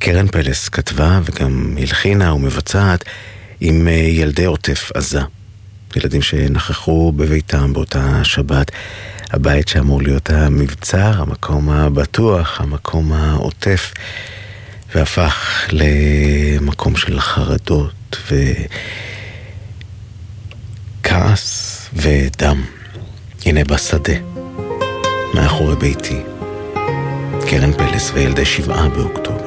קרן פלס כתבה וגם הלחינה ומבצעת עם ילדי עוטף עזה, ילדים שנכחו בביתם באותה שבת, הבית שאמור להיות המבצר, המקום הבטוח, המקום העוטף, והפך למקום של חרדות וכעס ודם. הנה בשדה, מאחורי ביתי, קרן פלס וילדי 7 באוקטובר.